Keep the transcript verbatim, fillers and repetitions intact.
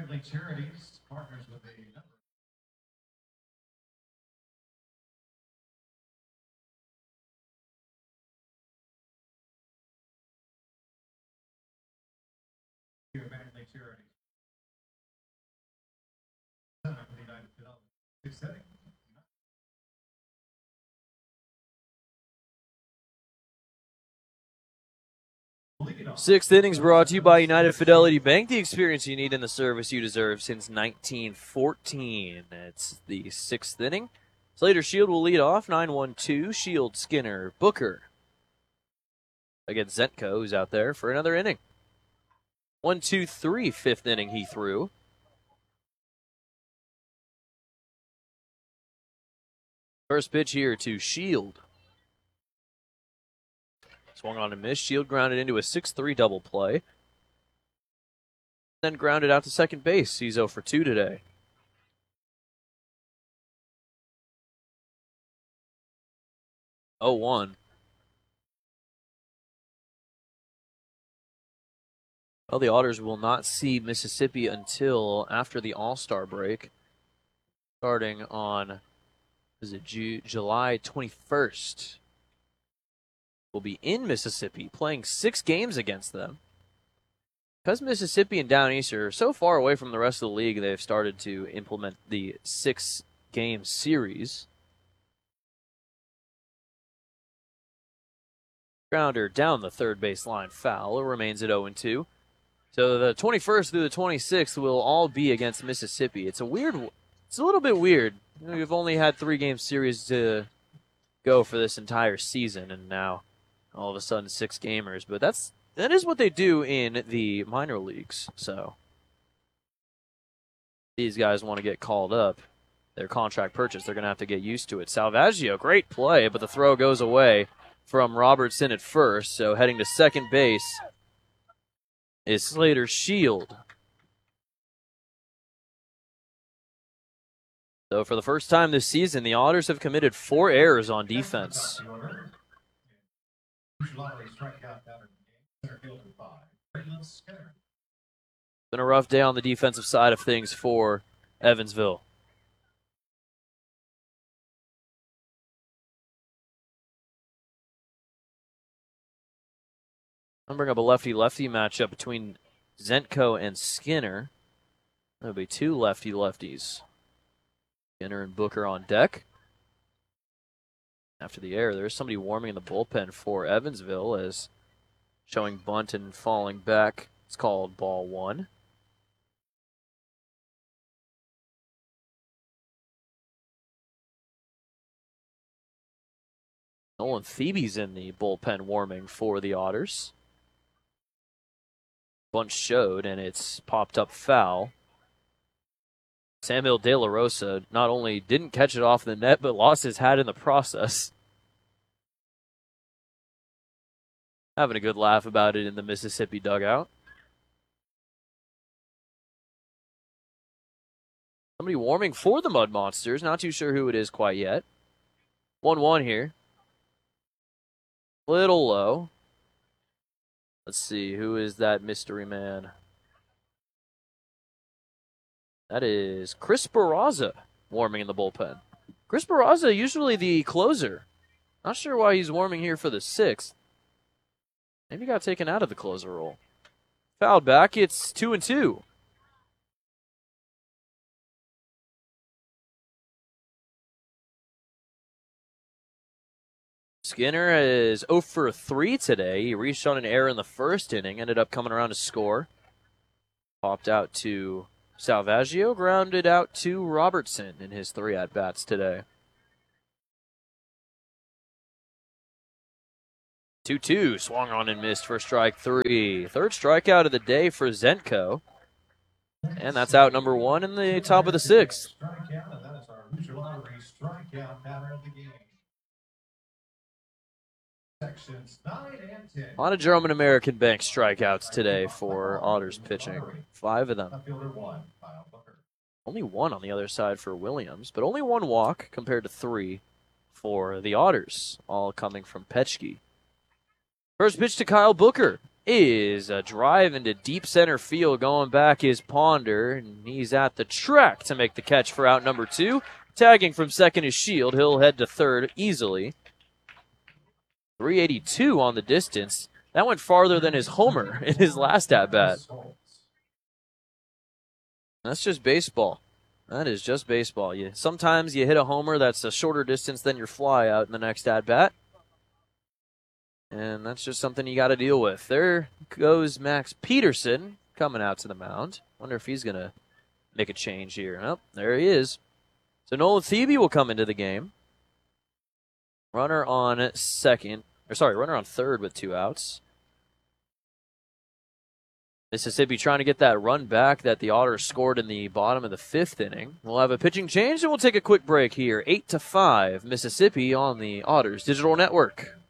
Family Charities partners with a number of family charities. Center for the United Fidelity. Sixth inning. Sixth innings brought to you by United Fidelity Bank, the experience you need and the service you deserve since nineteen fourteen. It's the sixth inning. Slater Shield will lead off, nine one two. Shield, Skinner, Booker against Zentko, who's out there for another inning. one two three, fifth inning he threw. First pitch here to Shield. Swung on and missed. Shield grounded into a six three double play. Then grounded out to second base. He's oh for two today. oh one. Well, the Otters will not see Mississippi until after the All-Star break, starting on, is it Ju- July twenty-first. Will be in Mississippi, playing six games against them. Because Mississippi and Down East are so far away from the rest of the league, they've started to implement the six-game series. Grounder down the third baseline foul. It remains at oh and two. So the twenty-first through the twenty-sixth will all be against Mississippi. It's a weird, it's a little bit weird. You know, we've only had three-game series to go for this entire season, and now all of a sudden six gamers. But that's that is what they do in the minor leagues. So these guys want to get called up. Their contract purchase, they're going to have to get used to it. Salvaggio, great play, but the throw goes away from Robertson at first. So heading to second base is Slater Shield. So for the first time this season, the Otters have committed four errors on defense. Been a rough day on the defensive side of things for Evansville. I'm bring up a lefty-lefty matchup between Zentko and Skinner. That'll be two lefty-lefties. Skinner and Booker on deck. After the error, there's somebody warming in the bullpen for Evansville as showing bunt and falling back. It's called ball one. Nolan Thebe's in the bullpen warming for the Otters. Bunt showed, and it's popped up foul. Samuel De La Rosa not only didn't catch it off the net, but lost his hat in the process. Having a good laugh about it in the Mississippi dugout. Somebody warming for the Mud Monsters. Not too sure who it is quite yet. one one here. Little low. Let's see, who is that mystery man? That is Chris Barraza warming in the bullpen. Chris Barraza, usually the closer. Not sure why he's warming here for the sixth. Maybe got taken out of the closer role. Fouled back, it's two and two. Skinner is oh for three today. He reached on an error in the first inning, ended up coming around to score. Popped out to Salvaggio, grounded out to Robertson in his three at-bats today. two two, swung on and missed for strike three. Third strikeout of the day for Zentko. And that's out number one in the top of the sixth. A lot of German-American Bank strikeouts today for Otters pitching. Five of them. Only one on the other side for Williams, but only one walk compared to three for the Otters, all coming from Petschke. First pitch to Kyle Booker. is a drive into deep center field. Going back is Ponder, and he's at the track to make the catch for out number two. Tagging from second is Shield. He'll head to third easily. three eighty-two on the distance. That went farther than his homer in his last at-bat. That's just baseball. That is just baseball. You, sometimes you hit a homer that's a shorter distance than your fly out in the next at-bat. And that's just something you got to deal with. There goes Max Peterson coming out to the mound. Wonder if he's going to make a change here. Oh, there he is. So Nolan Thebe will come into the game. Runner on second. Or sorry, runner on third with two outs. Mississippi trying to get that run back that the Otters scored in the bottom of the fifth inning. We'll have a pitching change, and we'll take a quick break here. eight to five, Mississippi on the Otters Digital Network.